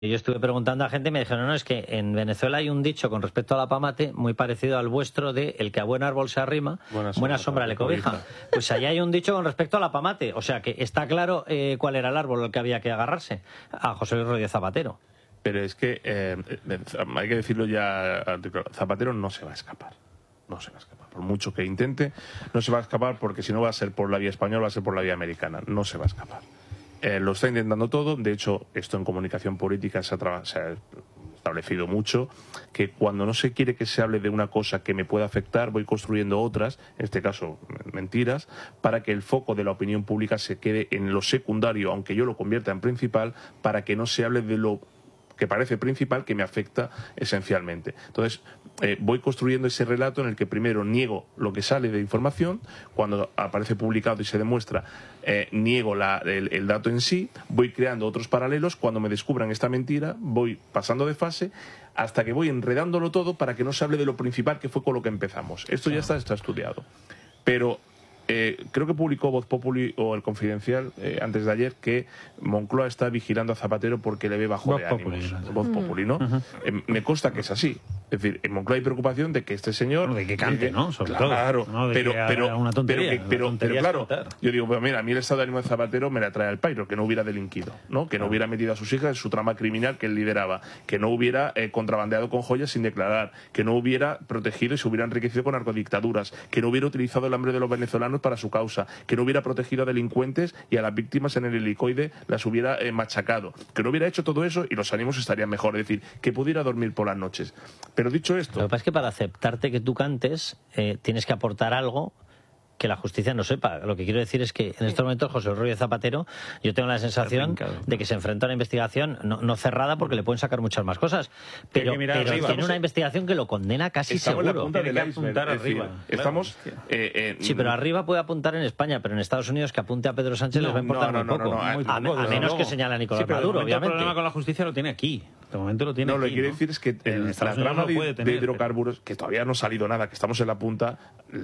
Yo estuve preguntando a gente y me dijeron, no, es que en Venezuela hay un dicho con respecto a la pamate muy parecido al vuestro de el que a buen árbol se arrima, buena sombra le cobija. Pues allá hay un dicho con respecto a la pamate, o sea que está claro cuál era el árbol al que había que agarrarse, a José Luis Rodríguez Zapatero. Pero es que hay que decirlo ya, Zapatero no se va a escapar. No se va a escapar. Por mucho que intente, no se va a escapar porque si no va a ser por la vía española, va a ser por la vía americana. No se va a escapar. Lo está intentando todo. De hecho, esto en comunicación política se ha establecido mucho, que cuando no se quiere que se hable de una cosa que me pueda afectar, voy construyendo otras, en este caso mentiras, para que el foco de la opinión pública se quede en lo secundario, aunque yo lo convierta en principal, para que no se hable de lo que parece principal, que me afecta esencialmente. Entonces, voy construyendo ese relato en el que primero niego lo que sale de información, cuando aparece publicado y se demuestra, niego el dato en sí, voy creando otros paralelos, cuando me descubran esta mentira, voy pasando de fase, hasta que voy enredándolo todo para que no se hable de lo principal, que fue con lo que empezamos. Esto ya está estudiado. Pero creo que publicó Voz Populi o El Confidencial antes de ayer que Moncloa está vigilando a Zapatero porque le ve bajo de ánimos. Voz Populi, ¿no? Me consta que es así. Es decir, en Moncloa hay preocupación de que este señor... de que cante, ¿no? Sobre claro, todo. No, pero una tontería. Pero claro, yo digo, pues mira, a mí el estado de ánimo de Zapatero me la trae al pairo, que no hubiera delinquido, ¿no? Que no hubiera metido a sus hijas en su trama criminal que él lideraba, que no hubiera contrabandeado con joyas sin declarar, que no hubiera protegido y se hubiera enriquecido con narcodictaduras, que no hubiera utilizado el hambre de los venezolanos para su causa, que no hubiera protegido a delincuentes y a las víctimas en el helicoide las hubiera machacado, que no hubiera hecho todo eso y los ánimos estarían mejor, es decir, que pudiera dormir por las noches. Pero dicho esto... Lo que pasa es que para aceptarte que tú cantes tienes que aportar algo que la justicia no sepa. Lo que quiero decir es que en estos momentos José Rodríguez Zapatero, yo tengo la sensación de que se enfrenta a una investigación no cerrada porque le pueden sacar muchas más cosas, pero tiene una investigación que lo condena casi seguro. En la punta del iceberg, arriba. Estamos... sí, pero arriba puede apuntar en España, pero en Estados Unidos que apunte a Pedro Sánchez les va a importar muy poco. A menos que señale a Nicolás Maduro, obviamente. El problema con la justicia lo tiene aquí. De momento lo tiene aquí. Lo que quiero decir es que la trama de hidrocarburos, que todavía no ha salido nada, que estamos en la punta,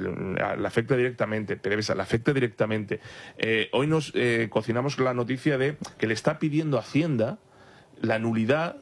la afecta directamente. PDVSA la afecta directamente. Hoy nos cocinamos la noticia de que le está pidiendo a Hacienda la nulidad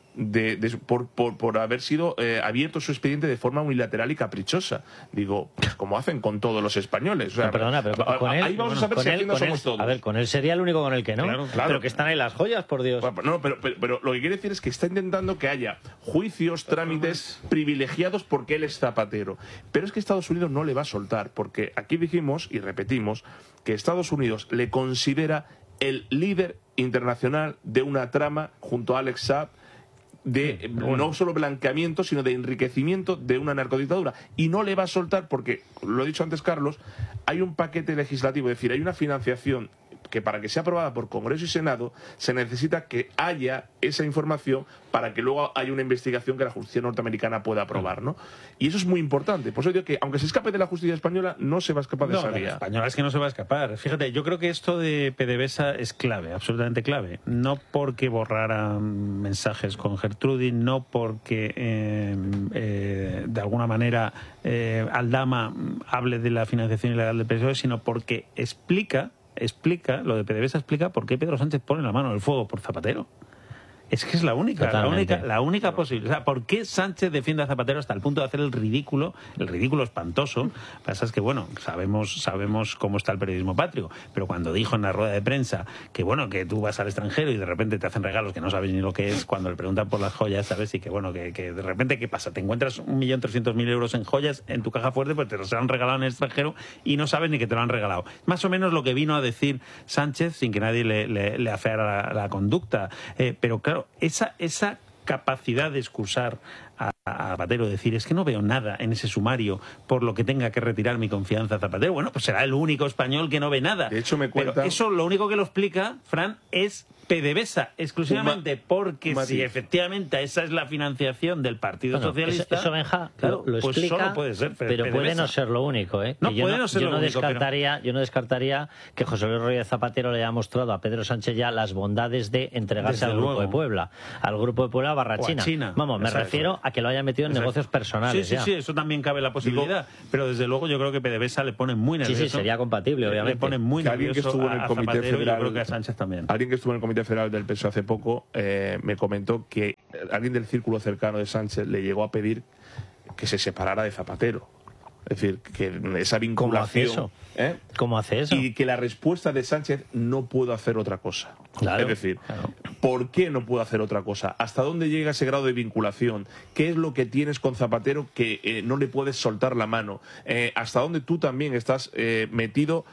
por haber sido abierto su expediente de forma unilateral y caprichosa. Digo, pues como hacen con todos los españoles. O sea, perdona, pero con él, ahí vamos a saber si Hacienda somos todos. A ver, con él sería el único con el que no. Claro. Pero que están ahí las joyas, por Dios. No, pero lo que quiere decir es que está intentando que haya juicios, trámites privilegiados porque él es Zapatero. Pero es que Estados Unidos no le va a soltar, porque aquí dijimos y repetimos que Estados Unidos le considera el líder internacional de una trama junto a Alex Saab de no solo blanqueamiento, sino de enriquecimiento de una narcodictadura. Y no le va a soltar porque, lo he dicho antes Carlos, hay un paquete legislativo, es decir, hay una financiación que para que sea aprobada por Congreso y Senado se necesita que haya esa información para que luego haya una investigación que la justicia norteamericana pueda aprobar, ¿no? Y eso es muy importante. Por eso digo que aunque se escape de la justicia española, no se va a escapar de esa vía. La española es que no se va a escapar. Fíjate, yo creo que esto de PDVSA es clave, absolutamente clave. No porque borrara mensajes con Gertrudis, no porque de alguna manera Aldama hable de la financiación ilegal del PSOE, sino porque explica, lo de PDVSA explica por qué Pedro Sánchez pone la mano en el fuego por Zapatero. Es que es la única posibilidad. O sea, ¿por qué Sánchez defiende a Zapatero hasta el punto de hacer el ridículo espantoso? Pasa es que, bueno, sabemos cómo está el periodismo patrio, pero cuando dijo en la rueda de prensa que, bueno, que tú vas al extranjero y de repente te hacen regalos que no sabes ni lo que es, cuando le preguntan por las joyas, ¿sabes? Y que, bueno, que de repente, ¿qué pasa? Te encuentras 1.300.000 euros en joyas en tu caja fuerte, pues te los han regalado en el extranjero y no sabes ni que te lo han regalado. Más o menos lo que vino a decir Sánchez sin que nadie le afeara la conducta. Pero claro, esa capacidad de excusar a Zapatero, decir, es que no veo nada en ese sumario por lo que tenga que retirar mi confianza a Zapatero. Bueno, pues será el único español que no ve nada. De hecho, me cuenta... Pero eso lo único que lo explica, Fran, es PDVSA, exclusivamente porque si efectivamente esa es la financiación del Partido Socialista... Eso Benja, claro, lo pues explica, solo puede ser pero puede no ser lo único, ¿eh? Yo no descartaría que José Luis Rodríguez Zapatero le haya mostrado a Pedro Sánchez ya las bondades de entregarse al Grupo de Puebla, Barrachina. China. Vamos, me refiero a que lo haya metido en negocios personales. Sí, eso también cabe la posibilidad. Pero desde luego yo creo que PDVSA le pone muy nervioso. Sí, sería compatible, obviamente. Le pone muy nervioso alguien que estuvo en el Comité Zapatero, Federal, yo creo que a Sánchez también. Alguien que estuvo en el Comité Federal del PSOE hace poco me comentó que alguien del círculo cercano de Sánchez le llegó a pedir que se separara de Zapatero. Es decir, que esa vinculación... ¿Cómo hace eso? Y que la respuesta de Sánchez: no puedo hacer otra cosa. Claro, es decir, ¿por qué no puedo hacer otra cosa? ¿Hasta dónde llega ese grado de vinculación? ¿Qué es lo que tienes con Zapatero que no le puedes soltar la mano? ¿Hasta dónde tú también estás metido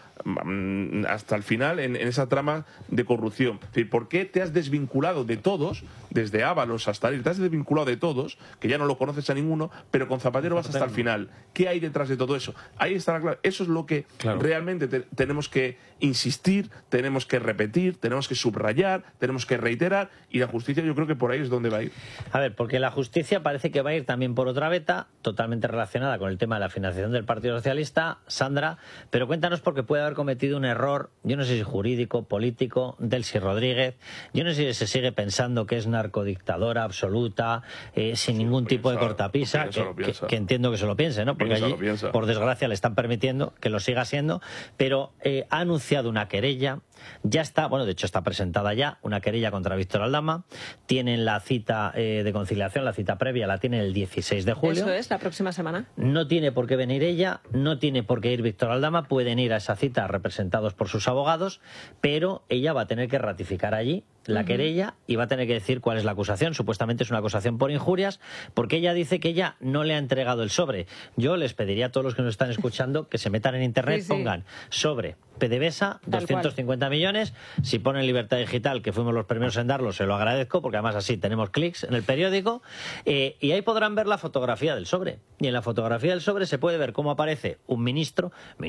hasta el final en esa trama de corrupción? Es decir, ¿por qué te has desvinculado de todos, desde Ábalos hasta él? Te has desvinculado de todos, que ya no lo conoces a ninguno, pero con Zapatero vas hasta el final. ¿Qué hay detrás de todo eso? Ahí está la clave. Eso es lo que realmente tenemos que insistir, tenemos que repetir, tenemos que subrayar, tenemos que reiterar, y la justicia yo creo que por ahí es donde va a ir. A ver, porque la justicia parece que va a ir también por otra veta, totalmente relacionada con el tema de la financiación del Partido Socialista, Sandra, pero cuéntanos, porque puede haber cometido un error, yo no sé si jurídico, político, Delcy Rodríguez, yo no sé si se sigue pensando que es narcodictadora absoluta, sin ningún tipo de cortapisa, que entiendo que se lo piense, ¿no? Porque allí, por desgracia, le están permitiendo que lo siga siendo, pero ha anunciado una querella, ya está, bueno, de hecho está presentada ya una querella contra Víctor Aldama, tienen la cita de conciliación, la cita previa la tienen el 16 de julio. Eso es, la próxima semana. No tiene por qué venir ella, no tiene por qué ir Víctor Aldama, pueden ir a esa cita representados por sus abogados, pero ella va a tener que ratificar allí la querella y va a tener que decir cuál es la acusación. Supuestamente es una acusación por injurias, porque ella dice que ella no le ha entregado el sobre. Yo les pediría a todos los que nos están escuchando que se metan en internet, pongan sobre PDVSA, 250 millones, si ponen Libertad Digital, que fuimos los primeros en darlo, se lo agradezco, porque además así tenemos clics en el periódico, y ahí podrán ver la fotografía del sobre. Y en la fotografía del sobre se puede ver cómo aparece un ministro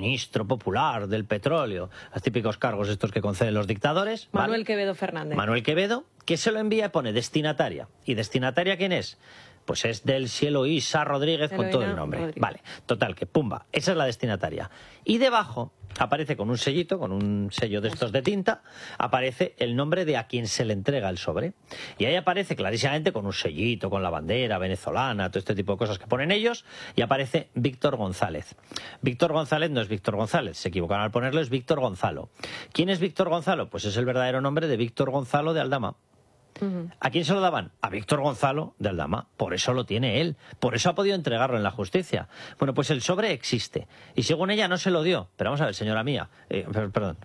popular del petróleo, los típicos cargos estos que conceden los dictadores. Manuel Quevedo Fernández. Manuel Quevedo, que se lo envía y pone destinataria. ¿Y destinataria quién es? Pues es Delcy Eloísa Rodríguez, con todo el nombre. Rodríguez. Vale, total, que pumba, esa es la destinataria. Y debajo aparece con un sellito, con un sello de estos de tinta, aparece el nombre de a quien se le entrega el sobre. Y ahí aparece clarísimamente con un sellito, con la bandera venezolana, todo este tipo de cosas que ponen ellos, y aparece Víctor González. Víctor González no es Víctor González, se equivocaron al ponerlo, es Víctor Gonzalo. ¿Quién es Víctor Gonzalo? Pues es el verdadero nombre de Víctor Gonzalo de Aldama. ¿A quién se lo daban? A Víctor Gonzalo de Aldama. Por eso lo tiene él. Por eso ha podido entregarlo en la justicia. Bueno, pues el sobre existe. Y según ella no se lo dio. Pero vamos a ver, señora mía. Perdón,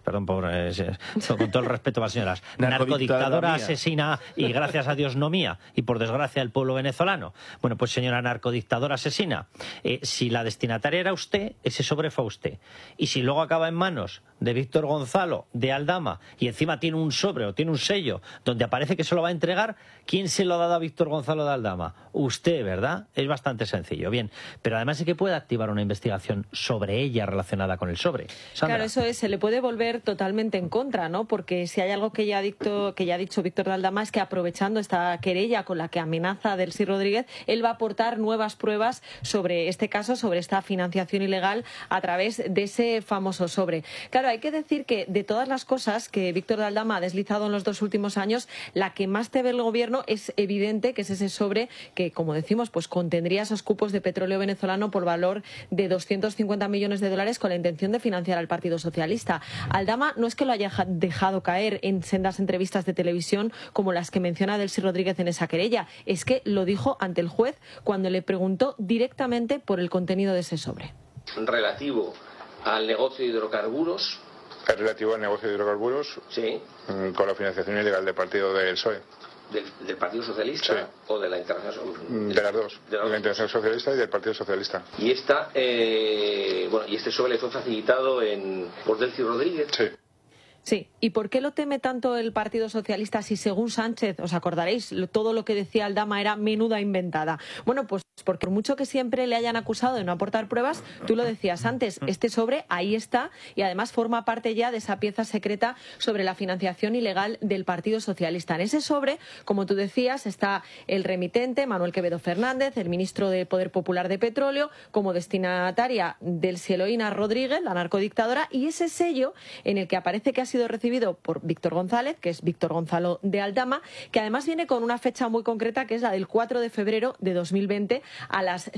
con todo el respeto a las señoras. Narcodictadora, asesina y gracias a Dios no mía. Y por desgracia el pueblo venezolano. Bueno, pues señora narcodictadora asesina. Si la destinataria era usted, ese sobre fue a usted. Y si luego acaba en manos de Víctor Gonzalo de Aldama y encima tiene un sobre o tiene un sello donde aparece que se lo va a entregar, ¿quién se lo ha dado a Víctor Gonzalo de Aldama? Usted, ¿verdad? Es bastante sencillo. Bien, pero además es que puede activar una investigación sobre ella relacionada con el sobre. Sandra. Claro, eso es, se le puede volver totalmente en contra, ¿no? Porque si hay algo que ya ha dicho Víctor de Aldama es que aprovechando esta querella con la que amenaza a Delcy Rodríguez, él va a aportar nuevas pruebas sobre este caso, sobre esta financiación ilegal a través de ese famoso sobre. Claro, hay que decir que de todas las cosas que Víctor de Aldama ha deslizado en los 2 últimos años, la que más te ve el gobierno es evidente que es ese sobre que, como decimos, pues contendría esos cupos de petróleo venezolano por valor de 250 millones de dólares con la intención de financiar al Partido Socialista. Aldama no es que lo haya dejado caer en sendas entrevistas de televisión como las que menciona Delcy Rodríguez en esa querella, es que lo dijo ante el juez cuando le preguntó directamente por el contenido de ese sobre. Relativo al negocio de hidrocarburos. ¿Es relativo al negocio de hidrocarburos? Sí. Con la financiación ilegal del partido del PSOE. ¿Del Partido Socialista? Sí. ¿O de la Internacional? De las dos. De la Internacional Socialista y del Partido Socialista. Y y este sobre le fue facilitado por Delcy Rodríguez. Sí. Sí, ¿y por qué lo teme tanto el Partido Socialista si según Sánchez, os acordaréis, todo lo que decía Aldama era menuda inventada? Bueno, pues Porque por mucho que siempre le hayan acusado de no aportar pruebas, tú lo decías antes, este sobre ahí está y además forma parte ya de esa pieza secreta sobre la financiación ilegal del Partido Socialista. En ese sobre, como tú decías, está el remitente, Manuel Quevedo Fernández, el ministro de Poder Popular de Petróleo, como destinataria Delcy Eloína Rodríguez, la narcodictadora, y ese sello en el que aparece que ha sido recibido por Víctor González, que es Víctor Gonzalo de Aldama, que además viene con una fecha muy concreta, que es la del 4 de febrero de 2020, a las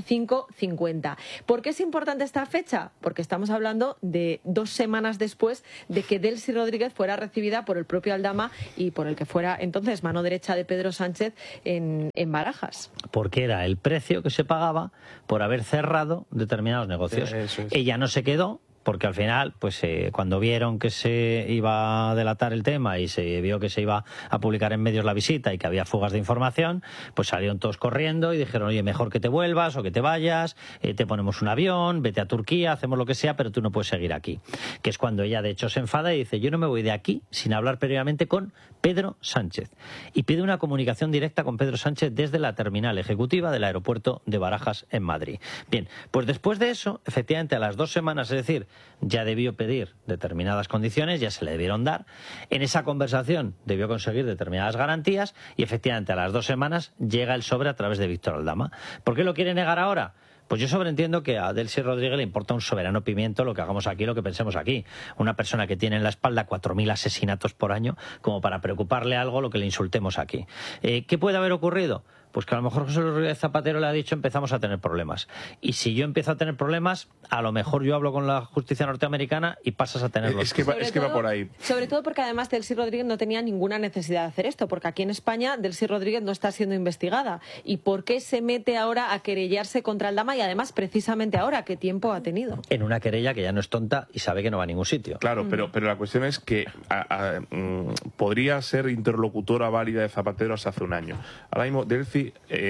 5:50. ¿Por qué es importante esta fecha? Porque estamos hablando de 2 semanas después de que Delcy Rodríguez fuera recibida por el propio Aldama y por el que fuera entonces mano derecha de Pedro Sánchez en Barajas. Porque era el precio que se pagaba por haber cerrado determinados negocios. Eso es. Ella no se quedó, porque al final, pues cuando vieron que se iba a delatar el tema y se vio que se iba a publicar en medios la visita y que había fugas de información, pues salieron todos corriendo y dijeron, oye, mejor que te vuelvas o que te vayas, te ponemos un avión, vete a Turquía, hacemos lo que sea, pero tú no puedes seguir aquí. Que es cuando ella, de hecho, se enfada y dice, yo no me voy de aquí sin hablar previamente con Pedro Sánchez. Y pide una comunicación directa con Pedro Sánchez desde la terminal ejecutiva del aeropuerto de Barajas en Madrid. Bien, pues después de eso, efectivamente, a las 2 semanas, es decir, ya debió pedir determinadas condiciones, ya se le debieron dar. En esa conversación debió conseguir determinadas garantías y efectivamente a las 2 semanas llega el sobre a través de Víctor Aldama. ¿Por qué lo quiere negar ahora? Pues yo sobreentiendo que a Delcy Rodríguez le importa un soberano pimiento lo que hagamos aquí, lo que pensemos aquí. Una persona que tiene en la espalda 4.000 asesinatos por año, como para preocuparle algo lo que le insultemos aquí. ¿Qué puede haber ocurrido? Pues que a lo mejor José Luis Rodríguez Zapatero le ha dicho empezamos a tener problemas. Y si yo empiezo a tener problemas, a lo mejor yo hablo con la justicia norteamericana y pasas a tenerlos. Es que va por ahí. Sobre todo porque además Delcy Rodríguez no tenía ninguna necesidad de hacer esto, porque aquí en España Delcy Rodríguez no está siendo investigada. ¿Y por qué se mete ahora a querellarse contra Aldama? Y además precisamente ahora, ¿qué tiempo ha tenido? En una querella que ya no es tonta y sabe que no va a ningún sitio. Claro, pero la cuestión es que podría ser interlocutora válida de Zapatero hasta hace un año. Ahora mismo Delcy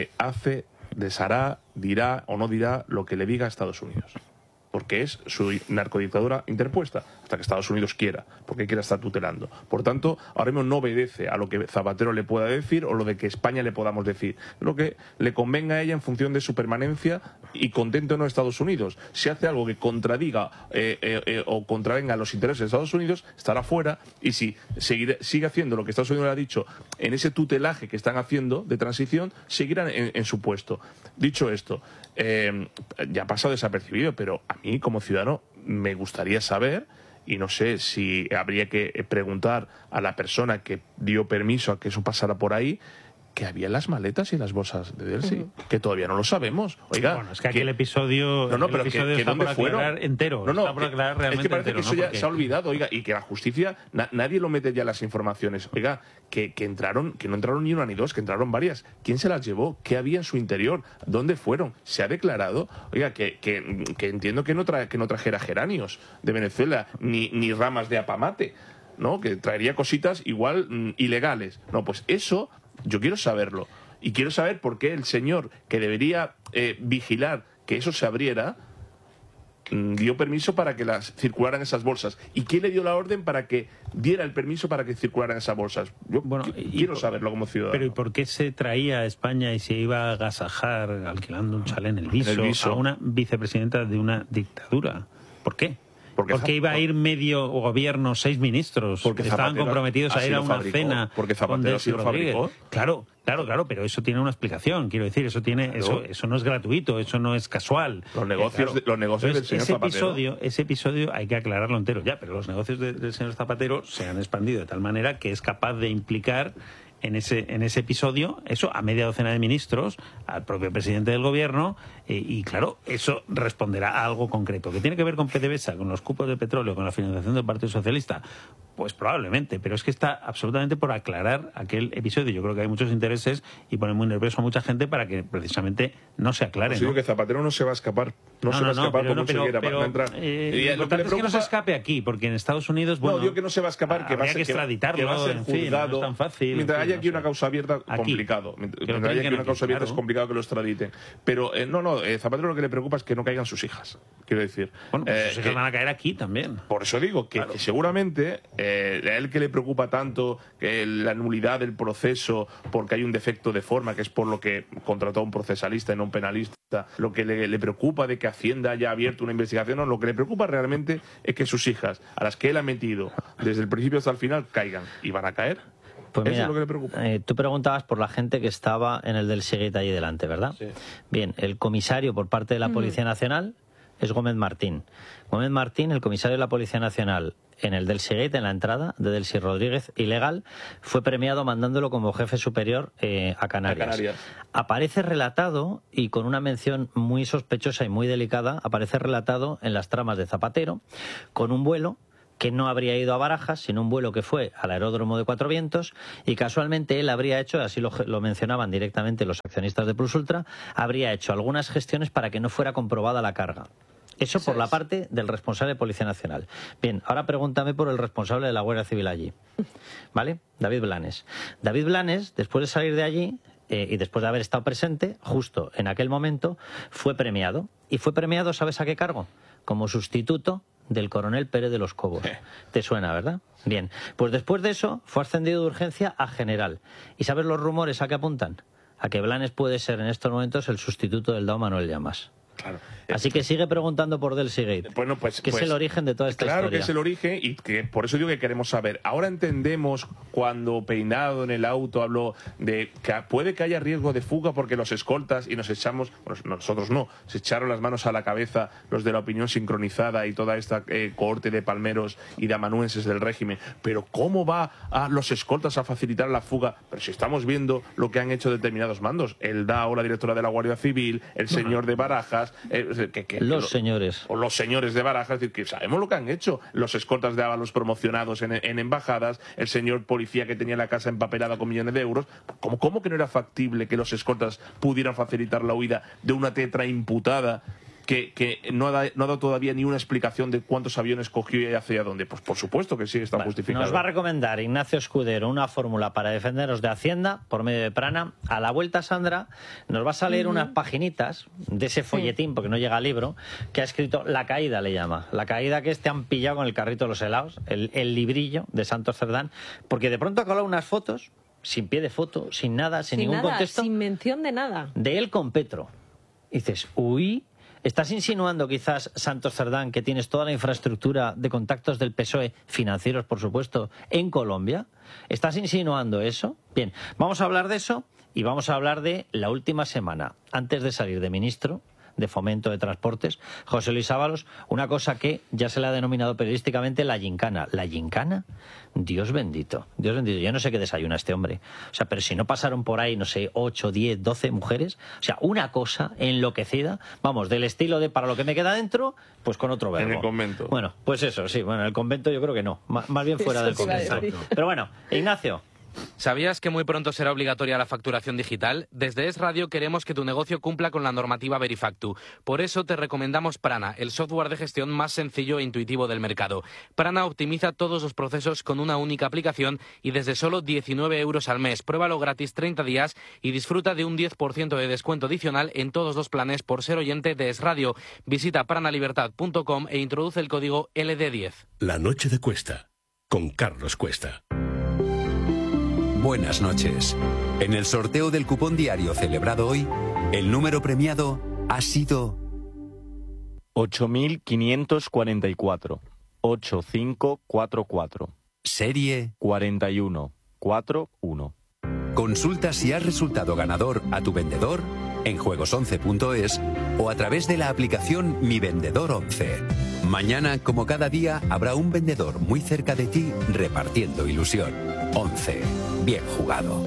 deshará, dirá o no dirá lo que le diga a Estados Unidos. Porque es su narcodictadura interpuesta, hasta que Estados Unidos quiera, porque quiera estar tutelando. Por tanto, ahora mismo no obedece a lo que Zapatero le pueda decir o lo de que España le podamos decir. Lo que le convenga a ella en función de su permanencia y contento no Estados Unidos. Si hace algo que contradiga o contravenga los intereses de Estados Unidos, estará fuera, y si sigue haciendo lo que Estados Unidos le ha dicho en ese tutelaje que están haciendo de transición, seguirán en su puesto. Dicho esto, ya ha pasado desapercibido, pero a mí como ciudadano me gustaría saber, y no sé si habría que preguntar a la persona que dio permiso a que eso pasara por ahí, que había en las maletas y en las bolsas de Delcy, que todavía no lo sabemos. Oiga, bueno, es que aquel episodio, pero está por aclarar entero. Está por aclarar realmente es que parece entero, que eso ya porque se ha olvidado, oiga, y que la justicia, nadie lo mete ya las informaciones. Oiga, que no entraron ni una ni dos, que entraron varias. ¿Quién se las llevó? ¿Qué había en su interior? ¿Dónde fueron? ¿Se ha declarado? Oiga, que entiendo que no trajera geranios de Venezuela, ni ramas de apamate, ¿no? Que traería cositas igual ilegales. No, pues eso yo quiero saberlo. Y quiero saber por qué el señor que debería vigilar que eso se abriera dio permiso para que las circularan esas bolsas. ¿Y quién le dio la orden para que diera el permiso para que circularan esas bolsas? Yo quiero saberlo como ciudadano. Pero ¿y por qué se traía a España y se iba a agasajar alquilando un chalet en el Viso a una vicepresidenta de una dictadura? ¿Por qué? Porque iba a ir medio gobierno, 6 ministros que estaban comprometidos a ir a una cena. Porque Zapatero sí lo fabricó. Claro, pero eso tiene una explicación. Quiero decir, eso no es gratuito, eso no es casual. Los negocios del señor Zapatero. Ese episodio hay que aclararlo entero ya, pero los negocios del señor Zapatero se han expandido de tal manera que es capaz de implicar en ese episodio, eso a media docena de ministros, al propio presidente del gobierno, y claro, eso responderá a algo concreto. ¿Que tiene que ver con PDVSA, con los cupos de petróleo, con la financiación del Partido Socialista? Pues probablemente, pero es que está absolutamente por aclarar aquel episodio. Yo creo que hay muchos intereses y pone muy nervioso a mucha gente para que precisamente no se aclare. Pues digo que Zapatero no se va a escapar. No se va a escapar por mucho que quiera para entrar. Lo importante es que no se escape aquí, porque en Estados Unidos, digo que no se va a escapar, que va a ser extraditarlo, que va a ser juzgado. no es tan fácil. Mientras haya aquí una causa abierta, complicado. Mientras haya aquí una causa abierta, es complicado que lo extraditen. Pero Zapatero lo que le preocupa es que no caigan sus hijas. Quiero decir. Bueno, pues sus hijas van a caer aquí también. Por eso digo que seguramente a él que le preocupa tanto la nulidad del proceso porque hay un defecto de forma, que es por lo que contrató a un procesalista y no un penalista, lo que le preocupa de que Hacienda haya abierto una investigación, no, lo que le preocupa realmente es que sus hijas, a las que él ha metido desde el principio hasta el final, caigan. ¿Y van a caer? Pues Eso mira, es lo que le preocupa. Tú preguntabas por la gente que estaba en el del Seguet allí delante, ¿verdad? Sí. Bien, el comisario por parte de la Policía Nacional es Gómez Martín. Gómez Martín, el comisario de la Policía Nacional, en el del Seguet, en la entrada de Delcy Rodríguez, ilegal, fue premiado mandándolo como jefe superior a Canarias. Aparece relatado, y con una mención muy sospechosa y muy delicada, aparece relatado en las tramas de Zapatero, con un vuelo que no habría ido a Barajas, sino un vuelo que fue al aeródromo de Cuatro Vientos, y casualmente él habría hecho, así lo mencionaban directamente los accionistas de Plus Ultra, habría hecho algunas gestiones para que no fuera comprobada la carga. Eso por la parte del responsable de Policía Nacional. Bien, ahora pregúntame por el responsable de la Guardia Civil allí, ¿vale? David Blanes. David Blanes, después de salir de allí y después de haber estado presente, justo en aquel momento, fue premiado. Y fue premiado, ¿sabes a qué cargo? Como sustituto del coronel Pérez de los Cobos. ¿Te suena, verdad? Bien, pues después de eso fue ascendido de urgencia a general. ¿Y sabes los rumores a qué apuntan? A que Blanes puede ser en estos momentos el sustituto del Dao Manuel Llamas. Claro. Así que sigue preguntando por Delcy Gate. Bueno, que es el origen de toda esta historia. Claro que es el origen, y que por eso digo que queremos saber. Ahora entendemos cuando Peinado en el auto habló de que puede que haya riesgo de fuga porque los escoltas, y nos echamos, bueno, nosotros no, se echaron las manos a la cabeza los de la opinión sincronizada y toda esta cohorte de palmeros y de amanuenses del régimen. Pero ¿cómo va a los escoltas a facilitar la fuga? Pero si estamos viendo lo que han hecho determinados mandos, el DAO, la directora de la Guardia Civil, el señor de Barajas, los señores. O los señores de Barajas, es decir, que sabemos lo que han hecho. Los escoltas de Ábalos promocionados en embajadas, el señor policía que tenía la casa empapelada con millones de euros. ¿Cómo que no era factible que los escoltas pudieran facilitar la huida de una tetra imputada que no ha dado todavía ni una explicación de cuántos aviones cogió y hacia dónde? Pues por supuesto que sí está justificado. Nos va a recomendar Ignacio Escudero una fórmula para defendernos de Hacienda por medio de Prana. A la vuelta, Sandra, nos vas a leer unas paginitas de ese folletín, porque no llega al libro, que ha escrito La Caída, le llama. La Caída, que te han pillado con el carrito de los helados, el librillo de Santos Cerdán, porque de pronto ha colado unas fotos, sin pie de foto, sin nada, sin ningún contexto. Sin mención de nada. De él con Petro. Y dices, uy... ¿Estás insinuando quizás, Santos Cerdán, que tienes toda la infraestructura de contactos del PSOE, financieros por supuesto, en Colombia? ¿Estás insinuando eso? Bien, vamos a hablar de eso y vamos a hablar de la última semana, antes de salir de ministro de Fomento de Transportes, José Luis Ábalos, una cosa que ya se le ha denominado periodísticamente la gincana. ¿La gincana? Dios bendito, Dios bendito. Yo no sé qué desayuna este hombre. O sea, pero si no pasaron por ahí, no sé, 8, 10, 12 mujeres. O sea, una cosa enloquecida, vamos, del estilo de para lo que me queda dentro, pues con otro verbo. En el convento. Bueno, pues eso, sí. Bueno, en el convento yo creo que no. Más bien fuera del convento. Pero bueno, Ignacio. ¿Sabías que muy pronto será obligatoria la facturación digital? Desde Es Radio queremos que tu negocio cumpla con la normativa Verifactu. Por eso te recomendamos Prana, el software de gestión más sencillo e intuitivo del mercado. Prana optimiza todos los procesos con una única aplicación y desde solo 19 euros al mes. Pruébalo gratis 30 días y disfruta de un 10% de descuento adicional en todos los planes por ser oyente de Es Radio. Visita pranalibertad.com e introduce el código LD10. La noche de Cuesta, con Carlos Cuesta. Buenas noches. En el sorteo del cupón diario celebrado hoy, el número premiado ha sido 8.544. 8544. Serie 4141. Consulta si has resultado ganador a tu vendedor en juegos11.es o a través de la aplicación Mi Vendedor 11. Mañana, como cada día, habrá un vendedor muy cerca de ti repartiendo ilusión. 11. Bien jugado.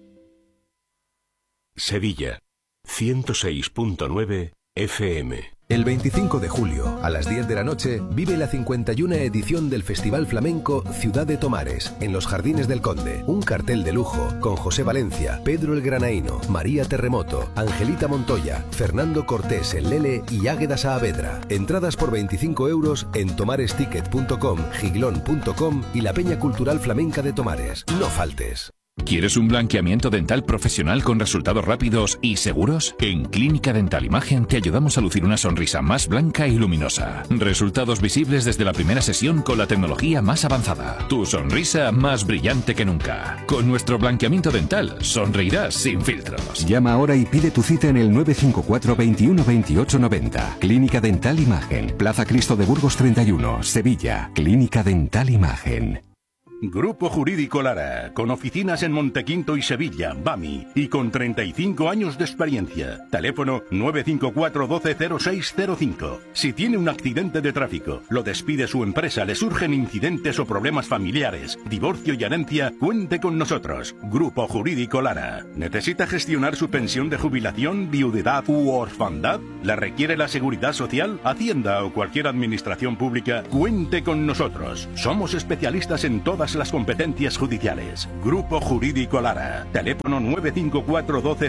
Sevilla, 106.9 FM. El 25 de julio, a las 10 de la noche, vive la 51ª edición del Festival Flamenco Ciudad de Tomares, en los Jardines del Conde. Un cartel de lujo con José Valencia, Pedro el Granaíno, María Terremoto, Angelita Montoya, Fernando Cortés el Lele y Águeda Saavedra. Entradas por 25 € en tomaresticket.com, giglón.com y la Peña Cultural Flamenca de Tomares. No faltes. ¿Quieres un blanqueamiento dental profesional con resultados rápidos y seguros? En Clínica Dental Imagen te ayudamos a lucir una sonrisa más blanca y luminosa. Resultados visibles desde la primera sesión con la tecnología más avanzada. Tu sonrisa más brillante que nunca. Con nuestro blanqueamiento dental sonreirás sin filtros. Llama ahora y pide tu cita en el 954 21 28 90. Clínica Dental Imagen. Plaza Cristo de Burgos 31, Sevilla. Clínica Dental Imagen. Grupo Jurídico Lara, con oficinas en Montequinto y Sevilla, BAMI, y con 35 años de experiencia. Teléfono 954 12 0605. Si tiene un accidente de tráfico, lo despide su empresa, le surgen incidentes o problemas familiares, divorcio y herencia, cuente con nosotros. Grupo Jurídico Lara. ¿Necesita gestionar su pensión de jubilación, viudedad u orfandad? ¿La requiere la Seguridad Social, Hacienda o cualquier administración pública? Cuente con nosotros. Somos especialistas en todas las competencias judiciales. Grupo Jurídico Lara. Teléfono 954 12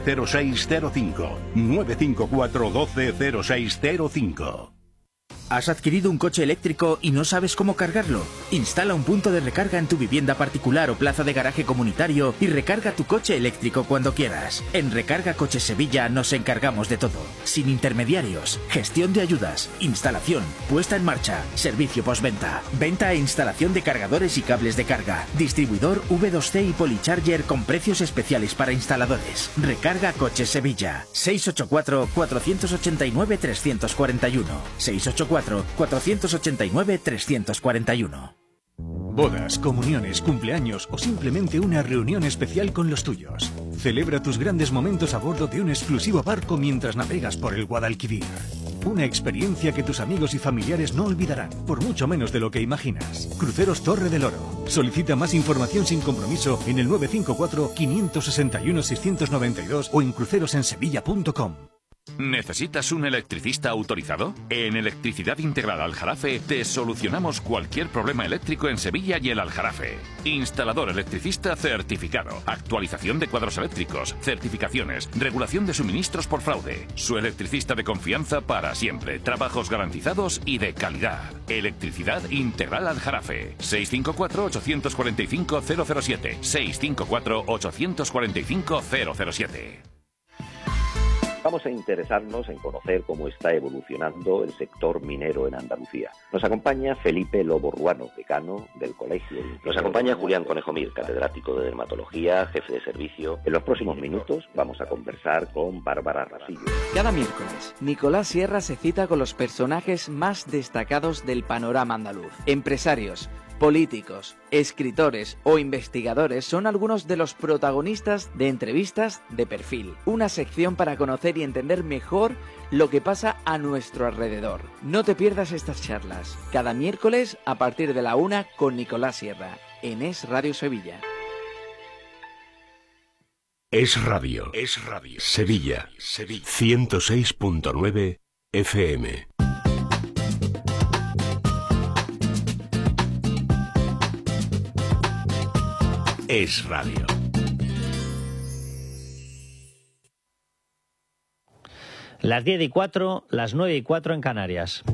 0605. 954 12 0605. ¿Has adquirido un coche eléctrico y no sabes cómo cargarlo? Instala un punto de recarga en tu vivienda particular o plaza de garaje comunitario y recarga tu coche eléctrico cuando quieras. En Recarga Coches Sevilla nos encargamos de todo. Sin intermediarios, gestión de ayudas, instalación, puesta en marcha, servicio postventa, venta e instalación de cargadores y cables de carga, distribuidor V2C y Policharger con precios especiales para instaladores. Recarga Coches Sevilla. 684 489 341. 684 489 341. Bodas, comuniones, cumpleaños o simplemente una reunión especial con los tuyos. Celebra tus grandes momentos a bordo de un exclusivo barco mientras navegas por el Guadalquivir. Una experiencia que tus amigos y familiares no olvidarán, por mucho menos de lo que imaginas. Cruceros Torre del Oro. Solicita más información sin compromiso en el 954 561 692 o en crucerosensevilla.com. ¿Necesitas un electricista autorizado? En Electricidad Integral Aljarafe te solucionamos cualquier problema eléctrico en Sevilla y el Aljarafe. Instalador electricista certificado, actualización de cuadros eléctricos, certificaciones, regulación de suministros por fraude. Su electricista de confianza para siempre, trabajos garantizados y de calidad. Electricidad Integral Aljarafe. 654-845-007. 654-845-007. Vamos a interesarnos en conocer cómo está evolucionando el sector minero en Andalucía. Nos acompaña Felipe Lobo Ruano, decano del colegio. Nos acompaña Julián Conejo Mir, catedrático de dermatología, jefe de servicio. En los próximos minutos vamos a conversar con Bárbara Rasillo. Cada miércoles, Nicolás Sierra se cita con los personajes más destacados del panorama andaluz. Empresarios, políticos, escritores o investigadores son algunos de los protagonistas de entrevistas de perfil. Una sección para conocer y entender mejor lo que pasa a nuestro alrededor. No te pierdas estas charlas. Cada miércoles a partir de la 1 con Nicolás Sierra, en Es Radio Sevilla. Es Radio. Es Radio. Sevilla. 106.9 FM. Es Radio. Las 10:04, las 9:04 en Canarias.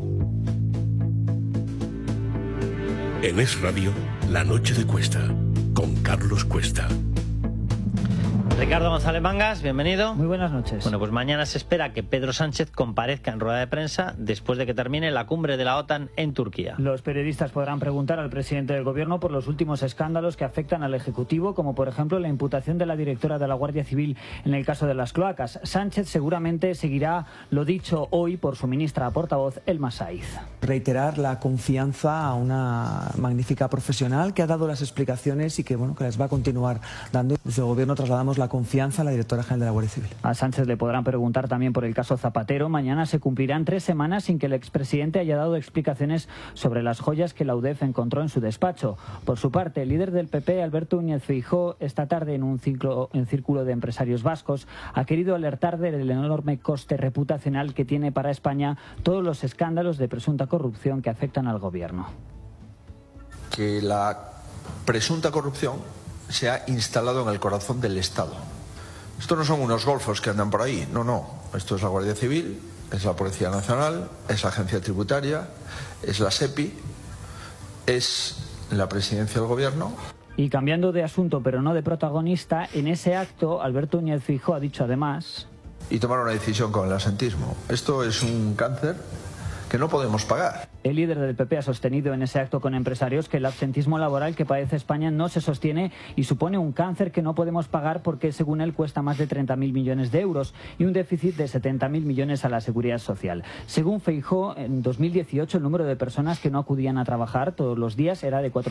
En Es Radio, La Noche de Cuesta, con Carlos Cuesta. Ricardo González Mangas, bienvenido. Muy buenas noches. Bueno, pues mañana se espera que Pedro Sánchez comparezca en rueda de prensa después de que termine la cumbre de la OTAN en Turquía. Los periodistas podrán preguntar al presidente del gobierno por los últimos escándalos que afectan al Ejecutivo, como por ejemplo la imputación de la directora de la Guardia Civil en el caso de las cloacas. Sánchez seguramente seguirá lo dicho hoy por su ministra portavoz, Elma Saiz. Reiterar la confianza a una magnífica profesional que ha dado las explicaciones y que, bueno, que las va a continuar dando. Desde el gobierno trasladamos la confianza confianza a la directora general de la Guardia Civil. A Sánchez le podrán preguntar también por el caso Zapatero. Mañana se cumplirán 3 semanas sin que el expresidente haya dado explicaciones sobre las joyas que la UDEF encontró en su despacho. Por su parte, el líder del PP, Alberto Núñez Feijóo, esta tarde en un círculo de empresarios vascos, ha querido alertar del enorme coste reputacional que tiene para España todos los escándalos de presunta corrupción que afectan al gobierno. Que la presunta corrupción se ha instalado en el corazón del Estado. Esto no son unos golfos que andan por ahí, no. Esto es la Guardia Civil, es la Policía Nacional, es la Agencia Tributaria, es la SEPI, es la Presidencia del Gobierno. Y cambiando de asunto, pero no de protagonista, en ese acto Alberto Núñez Feijóo ha dicho además... Y tomar una decisión con el absentismo. Esto es un cáncer que no podemos pagar. El líder del PP ha sostenido en ese acto con empresarios que el absentismo laboral que padece España no se sostiene y supone un cáncer que no podemos pagar porque, según él, cuesta más de 30.000 millones de euros y un déficit de 70.000 millones a la seguridad social. Según Feijóo, en 2018 el número de personas que no acudían a trabajar todos los días era de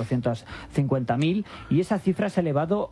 450.000 y esa cifra se ha elevado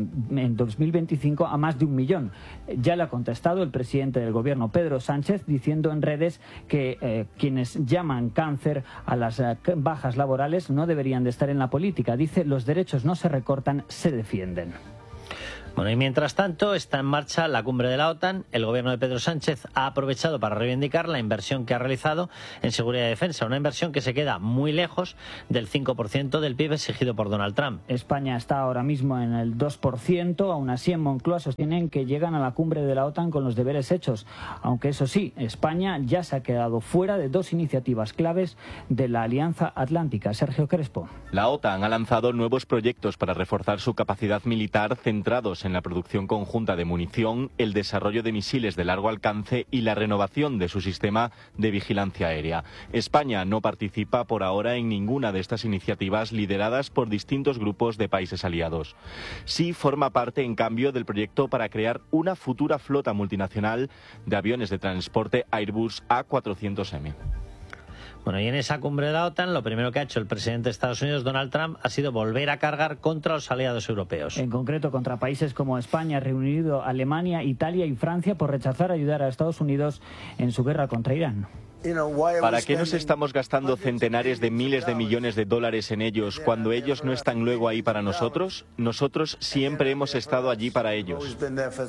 en 2025 a más de 1 millón. Ya le ha contestado el presidente del Gobierno, Pedro Sánchez, diciendo en redes que quienes llaman cáncer a las bajas laborales no deberían de estar en la política. Dice, los derechos no se recortan, se defienden. Bueno, y mientras tanto está en marcha la cumbre de la OTAN. El gobierno de Pedro Sánchez ha aprovechado para reivindicar la inversión que ha realizado en seguridad y defensa, una inversión que se queda muy lejos del 5% del PIB exigido por Donald Trump. España está ahora mismo en el 2%, aún así en Moncloa sostienen que llegan a la cumbre de la OTAN con los deberes hechos, aunque eso sí, España ya se ha quedado fuera de 2 iniciativas claves de la Alianza Atlántica. Sergio Crespo. La OTAN ha lanzado nuevos proyectos para reforzar su capacidad militar centrados en la producción conjunta de munición, el desarrollo de misiles de largo alcance y la renovación de su sistema de vigilancia aérea. España no participa por ahora en ninguna de estas iniciativas lideradas por distintos grupos de países aliados. Sí forma parte, en cambio, del proyecto para crear una futura flota multinacional de aviones de transporte Airbus A400M. Bueno, y en esa cumbre de la OTAN, lo primero que ha hecho el presidente de Estados Unidos, Donald Trump, ha sido volver a cargar contra los aliados europeos. En concreto, contra países como España, Reino Unido, Alemania, Italia y Francia por rechazar ayudar a Estados Unidos en su guerra contra Irán. ¿Para qué nos estamos gastando centenares de miles de millones de dólares en ellos cuando ellos no están luego ahí para nosotros? Nosotros siempre hemos estado allí para ellos.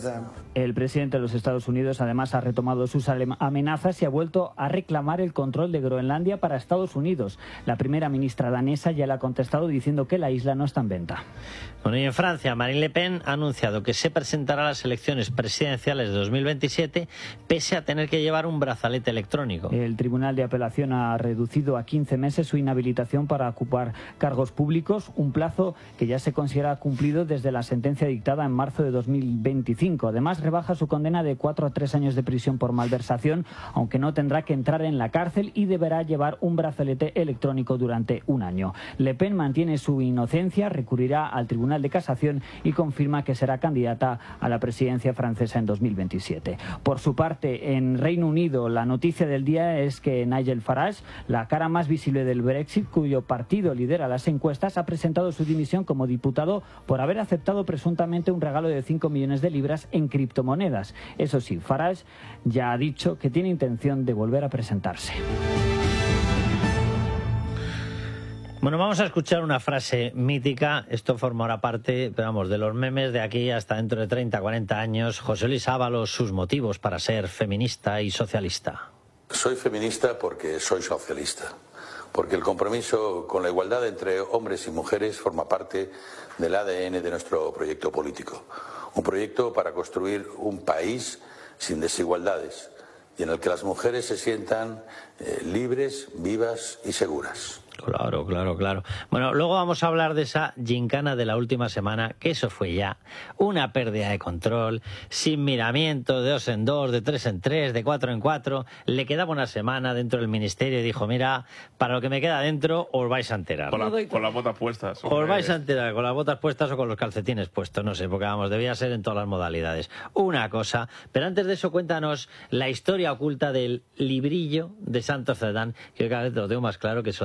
El presidente de los Estados Unidos además ha retomado sus amenazas y ha vuelto a reclamar el control de Groenlandia para Estados Unidos. La primera ministra danesa ya le ha contestado diciendo que la isla no está en venta. Bueno, y en Francia, Marine Le Pen ha anunciado que se presentará a las elecciones presidenciales de 2027 pese a tener que llevar un brazalete electrónico. El Tribunal de Apelación ha reducido a 15 meses su inhabilitación para ocupar cargos públicos, un plazo que ya se considera cumplido desde la sentencia dictada en marzo de 2025. Además, rebaja su condena de 4 a 3 años de prisión por malversación, aunque no tendrá que entrar en la cárcel y deberá llevar un brazalete electrónico durante 1 año. Le Pen mantiene su inocencia, recurrirá al Tribunal de Casación y confirma que será candidata a la presidencia francesa en 2027. Por su parte, en Reino Unido, la noticia del día es que Nigel Farage, la cara más visible del Brexit, cuyo partido lidera las encuestas, ha presentado su dimisión como diputado por haber aceptado presuntamente un regalo de 5 millones de libras en criptomonedas. Eso sí, Farage ya ha dicho que tiene intención de volver a presentarse. Bueno, vamos a escuchar una frase mítica. Esto formará parte, pero vamos, de los memes de aquí hasta dentro de 30, 40 años. José Luis Ábalos, sus motivos para ser feminista y socialista. Soy feminista porque soy socialista, porque el compromiso con la igualdad entre hombres y mujeres forma parte del ADN de nuestro proyecto político. Un proyecto para construir un país sin desigualdades y en el que las mujeres se sientan libres, vivas y seguras. Claro. Bueno, luego vamos a hablar de esa gincana de la última semana, que eso fue ya una pérdida de control, sin miramiento, de 2 en 2, de 3 en 3, de 4 en 4. Le quedaba una semana dentro del ministerio y dijo, mira, para lo que me queda dentro os vais a enterar. Con las botas puestas. Os vais a enterar con las botas puestas o con los calcetines puestos, no sé, porque vamos, debía ser en todas las modalidades. Una cosa, pero antes de eso cuéntanos la historia oculta del librillo de Santos Cerdán, que yo cada vez lo tengo más claro que se lo ha debido escribir